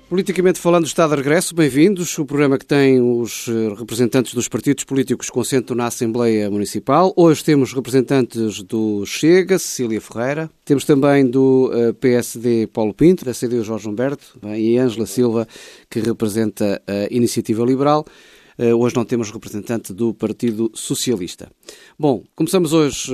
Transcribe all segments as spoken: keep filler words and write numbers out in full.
Politicamente falando, está de regresso. Bem-vindos. O programa que tem os representantes dos partidos políticos com assento na Assembleia Municipal. Hoje temos representantes do Chega, Cecília Ferreira. Temos também do P S D, Paulo Pinto, da C D U, Jorge Humberto, e Ângela Silva, que representa a Iniciativa Liberal. Hoje não temos representante do Partido Socialista. Bom, começamos hoje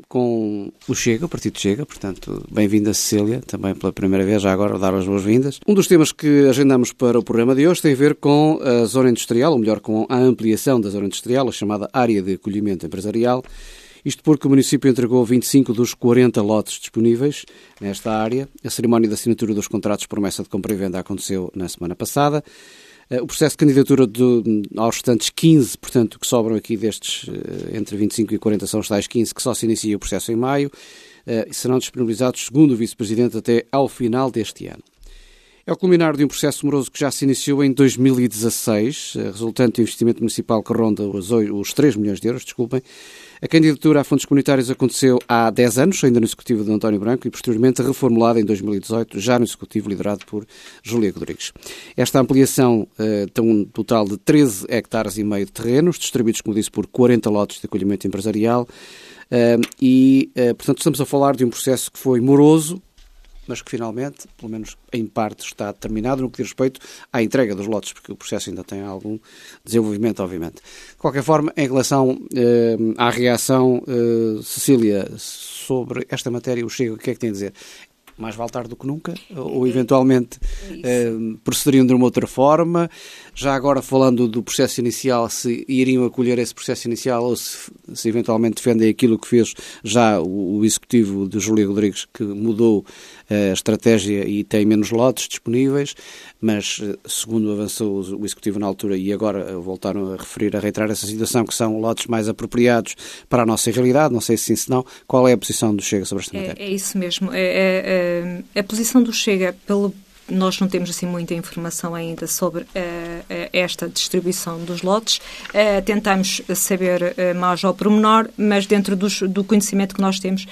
com o Chega, o Partido Chega, portanto, bem-vinda Cecília, também pela primeira vez, já agora dar as boas-vindas. Um dos temas que agendamos para o programa de hoje tem a ver com a zona industrial, ou melhor, com a ampliação da zona industrial, a chamada área de acolhimento empresarial. Isto porque o município entregou vinte e cinco dos quarenta lotes disponíveis nesta área. A cerimónia de assinatura dos contratos de promessa de compra e venda aconteceu na semana passada. O processo de candidatura de, aos restantes quinze, portanto, que sobram aqui destes, entre vinte e cinco e quarenta, são os tais quinze, que só se inicia o processo em maio, e serão disponibilizados, segundo o Vice-Presidente, até ao final deste ano. É o culminar de um processo moroso que já se iniciou em dois mil e dezasseis, resultante de um investimento municipal que ronda os, os três milhões de euros, desculpem. A candidatura a fundos comunitários aconteceu há dez anos, ainda no Executivo de António Branco, e posteriormente reformulada em dois mil e dezoito, já no Executivo liderado por Júlia Rodrigues. Esta ampliação uh, tem um total de treze hectares e meio de terrenos, distribuídos, como disse, por quarenta lotes de acolhimento empresarial, uh, e, uh, portanto, estamos a falar de um processo que foi moroso, mas que finalmente, pelo menos em parte, está terminado no que diz respeito à entrega dos lotes, porque o processo ainda tem algum desenvolvimento, obviamente. De qualquer forma, em relação eh, à reação, eh, Cecília, sobre esta matéria, o Chega, o que é que tem a dizer? Mais vale tarde do que nunca? Ou eventualmente eh, procederiam de uma outra forma? Já agora falando do processo inicial, se iriam acolher esse processo inicial ou se, se eventualmente defendem aquilo que fez já o, o Executivo de Júlia Rodrigues, que mudou a estratégia e tem menos lotes disponíveis, mas segundo avançou o Executivo na altura e agora voltaram a referir, a reiterar essa situação, que são lotes mais apropriados para a nossa realidade, não sei se sim, se não. Qual é a posição do Chega sobre esta matéria? É, é isso mesmo. É, é, a posição do Chega, pelo, nós não temos assim muita informação ainda sobre é, esta distribuição dos lotes. É, tentamos saber é, mais ao pormenor, mas dentro dos, do conhecimento que nós temos,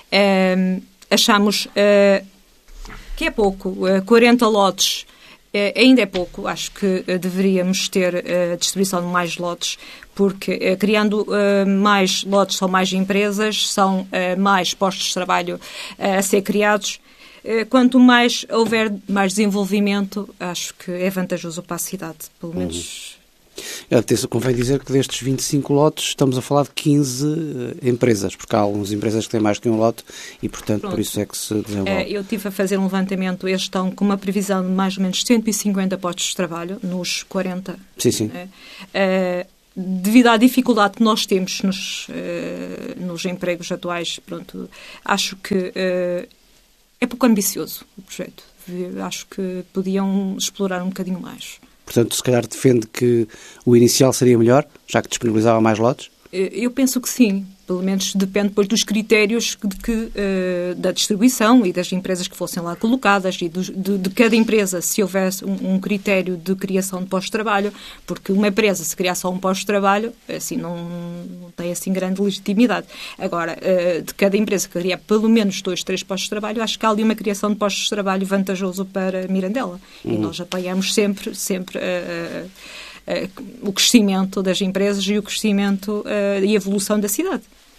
é, achamos é, que é pouco. quarenta lotes é, ainda é pouco. Acho que deveríamos ter a distribuição de mais lotes, porque criando uh, mais lotes são mais empresas, são uh, mais postos de trabalho uh, a ser criados. Uh, quanto mais houver mais desenvolvimento, acho que é vantajoso para a cidade, pelo menos. Uhum. Até convém dizer que destes vinte e cinco lotes estamos a falar de quinze uh, empresas, porque há algumas empresas que têm mais que um lote e, portanto, Pronto. Por isso é que se desenvolve. Uh, eu estive a fazer um levantamento, eles estão com uma previsão de mais ou menos cento e cinquenta postos de trabalho nos quarenta. Sim, sim. Uh, uh, devido à dificuldade que nós temos nos, uh, nos empregos atuais, pronto, acho que uh, é pouco ambicioso o projeto. Acho que podiam explorar um bocadinho mais. Portanto, se calhar defende que o inicial seria melhor, já que disponibilizava mais lotes? Eu penso que sim. Pelo menos depende depois dos critérios de que, uh, da distribuição e das empresas que fossem lá colocadas e do, de, de cada empresa, se houvesse um, um critério de criação de postos de trabalho, porque uma empresa, se criar só um posto de trabalho, assim, não, não tem assim grande legitimidade. Agora, uh, de cada empresa que cria pelo menos dois, três postos de trabalho, acho que há ali uma criação de postos de trabalho vantajoso para Mirandela. Uhum. E nós apoiamos sempre, sempre... Uh, Uh, o crescimento das empresas e o crescimento uh, e a evolução da cidade.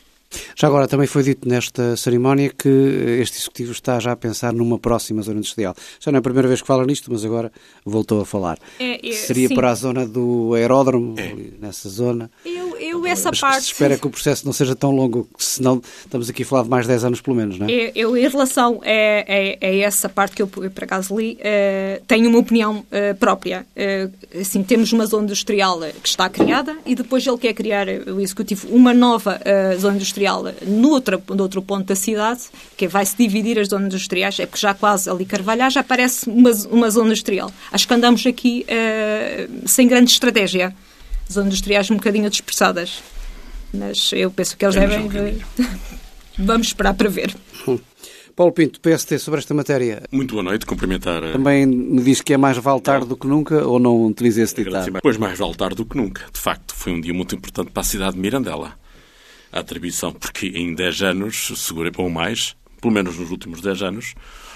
Já agora, também foi dito nesta cerimónia que este Executivo está já a pensar numa próxima zona industrial. Já não é a primeira vez que fala nisto, mas agora voltou a falar. É, é, Seria sim. para a zona do aeródromo, é. nessa zona. Eu, eu essa mas parte... se espera que o processo não seja tão longo, senão estamos aqui a falar de mais dez anos pelo menos, não é? Eu, eu em relação a, a, a essa parte que eu, eu por acaso li, uh, tenho uma opinião uh, própria. Uh, assim, temos uma zona industrial que está criada e depois ele quer criar, o Executivo, uma nova uh, zona industrial no outro, no outro ponto da cidade, que vai-se dividir as zonas industriais, é porque já quase ali Carvalhar já parece uma, uma zona industrial. Acho que andamos aqui uh, sem grande estratégia. Zonas industriais um bocadinho dispersadas. Mas eu penso que eles Temos devem... Um Vamos esperar para ver. Hum. Paulo Pinto, P S D, sobre esta matéria. Muito boa noite, cumprimentar... A... Também me diz que é mais vale tarde do que nunca, ou não utiliza esse ditado? Pois mais vale tarde do que nunca. De facto, foi um dia muito importante para a cidade de Mirandela. A atribuição, porque em dez anos, segura ou mais, pelo menos nos últimos dez anos,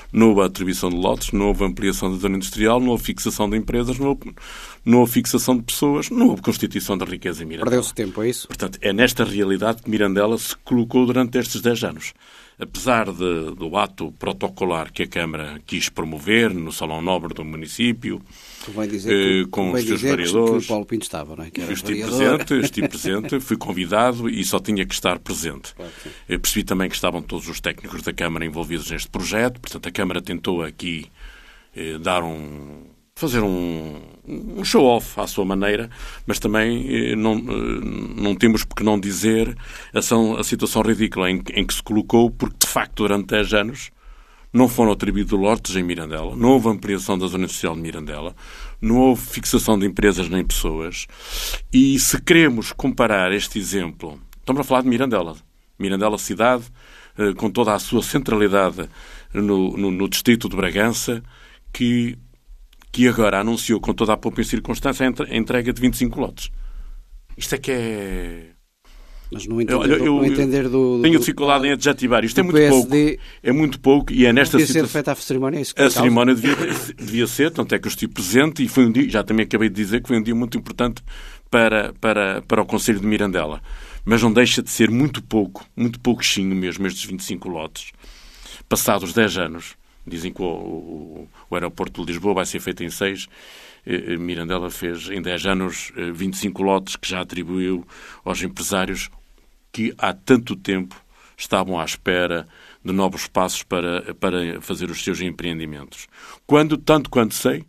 não houve atribuição de lotes, não houve ampliação da zona industrial, não houve fixação de empresas, não houve, não houve fixação de pessoas, não houve constituição de riqueza em Mirandela. Perdeu-se tempo, é isso? Portanto, é nesta realidade que Mirandela se colocou durante estes dez anos. Apesar de, do ato protocolar que a Câmara quis promover no Salão Nobre do município, vai dizer que, eh, com vai os seus dizer vereadores... que o Paulo Pinto estava, não é? Que era eu estive vereador. presente, estive presente, fui convidado e só tinha que estar presente. Claro que sim. Eu percebi também que estavam todos os técnicos da Câmara envolvidos neste projeto, portanto a Câmara tentou aqui eh, dar um... fazer um, um show-off à sua maneira, mas também eh, não, eh, não temos por que não dizer a, a situação ridícula em, em que se colocou, porque de facto durante dez anos não foram atribuídos lotes em Mirandela, não houve ampliação da zona industrial de Mirandela, não houve fixação de empresas nem pessoas. E se queremos comparar este exemplo, estamos a falar de Mirandela, Mirandela cidade, eh, com toda a sua centralidade no, no, no distrito de Bragança, que que agora anunciou com toda a pompa e circunstância a entrega de vinte e cinco lotes. Isto é que é... Mas não entender, eu, eu, não entender do, do... Tenho dificuldade em adjetivar. Isto é muito P S D, pouco. É muito pouco e é nesta devia situação... ser feita a cerimónia, é isso que A causa? cerimónia devia, devia ser, tanto é que eu estive presente e foi um dia, já também acabei de dizer que foi um dia muito importante para, para, para o Conselho de Mirandela. Mas não deixa de ser muito pouco, muito pouquinho mesmo, estes vinte e cinco lotes. Passados dez anos... Dizem que o, o, o aeroporto de Lisboa vai ser feito em seis. Eh, Mirandela fez em dez anos eh, vinte e cinco lotes que já atribuiu aos empresários que há tanto tempo estavam à espera de novos passos para, para fazer os seus empreendimentos. Quando, tanto quanto sei,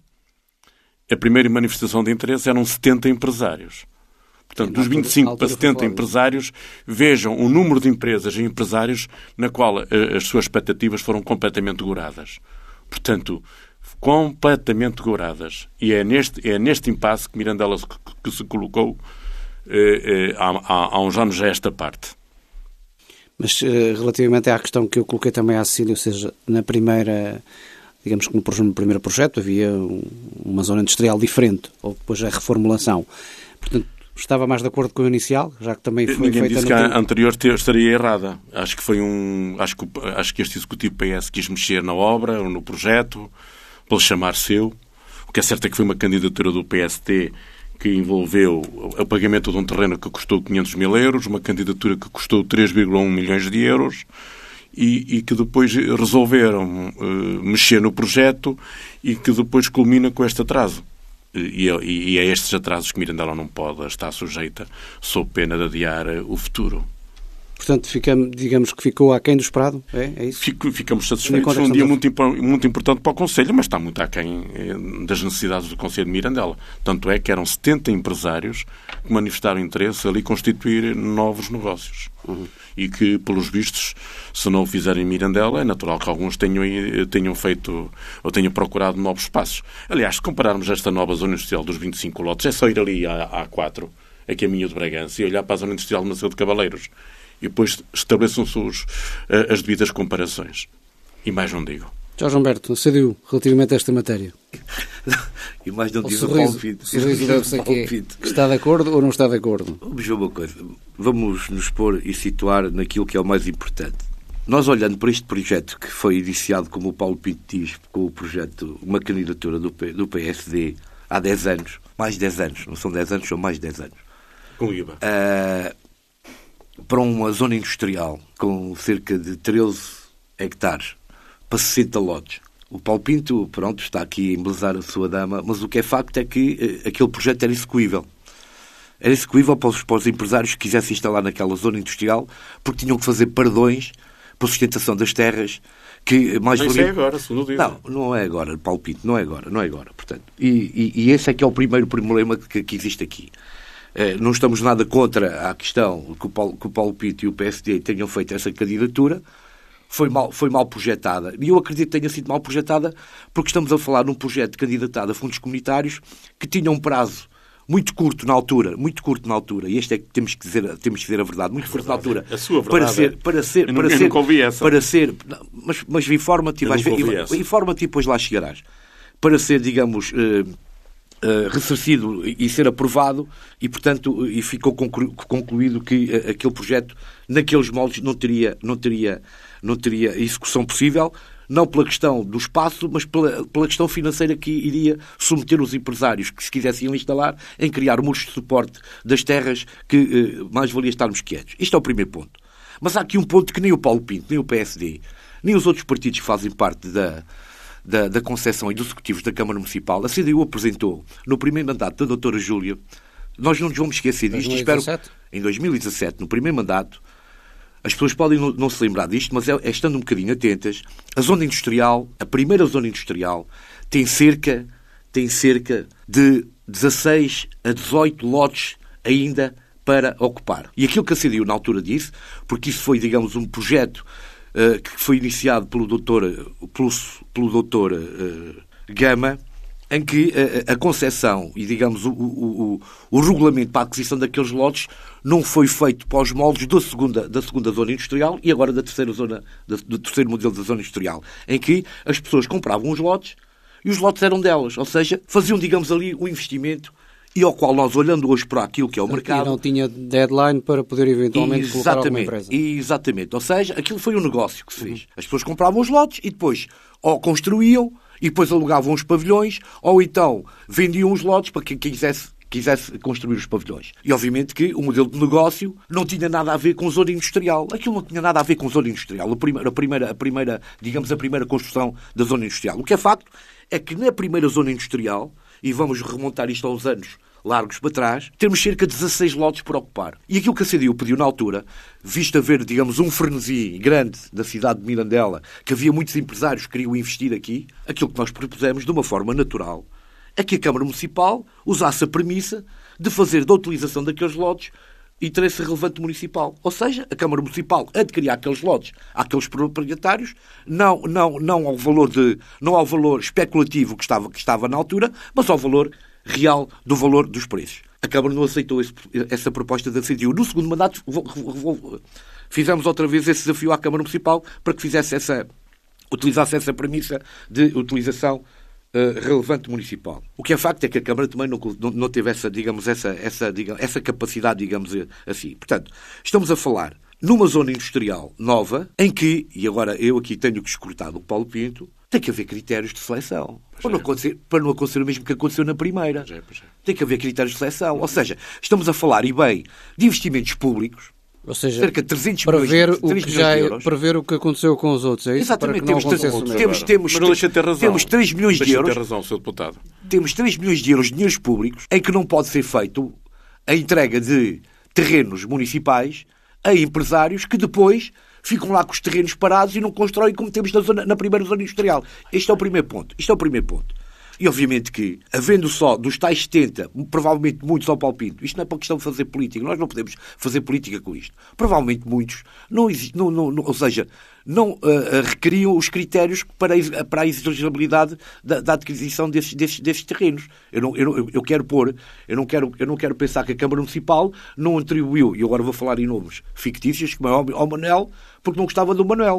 a primeira manifestação de interesse eram setenta empresários. Portanto, dos vinte e cinco para setenta empresários, vejam o número de empresas e empresários na qual as suas expectativas foram completamente goradas. Portanto, completamente goradas. E é neste, é neste impasse que Mirandela que, que se colocou eh, eh, há, há, há uns anos a esta parte. Mas eh, relativamente à questão que eu coloquei também à Cecília, ou seja, na primeira... Digamos que no, no primeiro projeto havia um, uma zona industrial diferente, ou depois a reformulação. Portanto, estava mais de acordo com o inicial, já que também foi Ninguém feita... disse no que tempo... a anterior estaria errada. Acho que foi um... Acho que, acho que este executivo P S quis mexer na obra ou no projeto, para lhe chamar seu. O que é certo é que foi uma candidatura do P S T que envolveu o pagamento de um terreno que custou quinhentos mil euros, uma candidatura que custou três vírgula um milhões de euros e, e que depois resolveram uh, mexer no projeto e que depois culmina com este atraso. E, e, e é estes atrasos que Mirandela não pode estar sujeita, sob pena de adiar o futuro. Portanto, ficamos, digamos que ficou aquém do esperado, é, é isso? Fico, ficamos satisfeitos. Foi um dia muito, muito importante para o Conselho, mas está muito aquém das necessidades do Conselho de Mirandela. Tanto é que eram setenta empresários que manifestaram interesse ali constituir novos negócios. Uhum. E que, pelos vistos, se não o fizerem em Mirandela, é natural que alguns tenham, tenham feito ou tenham procurado novos espaços. Aliás, se compararmos esta nova zona industrial dos vinte e cinco lotes, é só ir ali à A quatro, a caminho de Bragança, e olhar para a zona industrial de Maceió de Cavaleiros. E depois estabeleçam-se os, as devidas comparações. E mais não digo. Jorge Humberto, cediu relativamente a esta matéria. E mais não o diz sorriso, o Paulo Pinto. O sorriso deve-se aqui. Que está de acordo ou não está de acordo? Vamos ver uma coisa. Vamos nos pôr e situar naquilo que é o mais importante. Nós, olhando para este projeto que foi iniciado, como o Paulo Pinto diz, com o projeto, uma candidatura do, P, do P S D há dez anos, mais de dez anos, não são dez anos, são mais de dez anos. Com I V A. Uh, para uma zona industrial com cerca de treze hectares, para sessenta lotes. O Paulo Pinto, pronto, está aqui a embelezar a sua dama, mas o que é facto é que uh, aquele projeto era execuível. Era execuível para os, para os empresários que quisessem instalar naquela zona industrial, porque tinham que fazer perdões para a sustentação das terras, que mais não valia... é agora, segundo dizem. Não, não é agora, Paulo Pinto, não é agora, não é agora, portanto. E, e, e esse é que é o primeiro problema que, que existe aqui. Uh, não estamos nada contra a questão que o, Paulo, que o Paulo Pinto e o P S D tenham feito essa candidatura. Foi mal, foi mal projetada. E eu acredito que tenha sido mal projetada porque estamos a falar num projeto candidatado a fundos comunitários que tinha um prazo muito curto na altura, muito curto na altura, e este é que temos que dizer, temos que dizer a verdade, muito curto na altura. A sua verdade. Para ser, para ser, eu para não, ser, eu nunca ouvi essa. Para ser, mas, mas informa-te, informa-te e depois lá chegarás. Para ser, digamos, uh, uh, ressarcido e ser aprovado, e portanto, e ficou conclu, concluído que uh, aquele projeto, naqueles moldes, não teria, não teria, não teria execução possível. não pela questão do espaço, mas pela, pela questão financeira que iria submeter os empresários que se quisessem instalar em criar muros de suporte das terras que eh, mais valia estarmos quietos. Isto é o primeiro ponto. Mas há aqui um ponto que nem o Paulo Pinto, nem o P S D, nem os outros partidos que fazem parte da, da, da Conceção e dos executivos da Câmara Municipal, a C D U apresentou no primeiro mandato da doutora Júlia, nós não nos vamos esquecer disto, dois mil e dezassete? Espero, em dois mil e dezassete, no primeiro mandato, as pessoas podem não, não se lembrar disto, mas é, é estando um bocadinho atentas, a zona industrial, a primeira zona industrial, tem cerca, tem cerca de dezasseis a dezoito lotes ainda para ocupar. E aquilo que a C D U na altura disse, porque isso foi, digamos, um projeto uh, que foi iniciado pelo doutor, pelo, pelo doutor uh, Gama, em que a, a concessão e, digamos, o, o, o, o regulamento para a aquisição daqueles lotes não foi feito para os moldes da segunda, da segunda zona industrial e agora da terceira zona, da, do terceiro modelo da zona industrial, em que as pessoas compravam os lotes e os lotes eram delas, ou seja, faziam, digamos, ali um investimento e ao qual nós, olhando hoje para aquilo que é o mercado... E não tinha deadline para poder eventualmente colocar alguma empresa. Exatamente. Ou seja, aquilo foi um negócio que se fez. Uhum. As pessoas compravam os lotes e depois ou construíam e depois alugavam os pavilhões ou então vendiam os lotes para quem quisesse, quisesse construir os pavilhões. E obviamente que o modelo de negócio não tinha nada a ver com zona industrial. Aquilo não tinha nada a ver com zona industrial. A primeira, a primeira, a primeira, digamos, a primeira construção da zona industrial. O que é facto é que na primeira zona industrial, e vamos remontar isto a uns anos largos para trás, temos cerca de dezasseis lotes por ocupar. E aquilo que a C D U pediu na altura, visto haver, digamos, um frenesi grande da cidade de Mirandela, que havia muitos empresários que queriam investir aqui, aquilo que nós propusemos de uma forma natural é que a Câmara Municipal usasse a premissa de fazer da utilização daqueles lotes interesse relevante municipal. Ou seja, a Câmara Municipal adquiria aqueles lotes àqueles proprietários, não, não, não, ao valor de, não ao valor especulativo que estava, que estava na altura, mas ao valor real do valor dos preços. A Câmara não aceitou esse, essa proposta da C D U. No segundo mandato, fizemos outra vez esse desafio à Câmara Municipal para que fizesse essa, utilizasse essa premissa de utilização Uh, relevante municipal. O que é facto é que a Câmara também não, não, não teve essa, digamos, essa, essa, digamos, essa capacidade, digamos assim. Portanto, estamos a falar numa zona industrial nova, em que, e agora eu aqui tenho que escutar do Paulo Pinto, tem que haver critérios de seleção. Para não, acontecer, para não acontecer o mesmo que aconteceu na primeira. Tem que haver critérios de seleção. Ou seja, estamos a falar, e bem, de investimentos públicos, ou seja, cerca de trezentos para milhões, ver o trezentos que já de é, euros. para ver o que aconteceu com os outros, é isso? Exatamente, para que temos, não temos, temos, temos, Mas não deixa de ter razão. temos três milhões de deixa euros. De ter razão, senhor deputado. Temos três milhões de euros de dinheiros públicos em que não pode ser feito a entrega de terrenos municipais a empresários que depois ficam lá com os terrenos parados e não constroem como temos na, zona, na primeira zona industrial. Este é o primeiro ponto. Isto é o primeiro ponto. E, obviamente, que, havendo só dos tais setenta, provavelmente muitos ao Paulo Pinto, isto não é para questão de fazer política, nós não podemos fazer política com isto. Provavelmente muitos, não, não, não, não, ou seja, não uh, uh, requeriam os critérios para a, para a exigibilidade da, da adquisição desses, desses, desses terrenos. Eu, não, eu, eu quero pôr, eu não quero, eu não quero pensar que a Câmara Municipal não atribuiu, e agora vou falar em nomes fictícios, como é ao Manuel, porque não gostava do Manuel.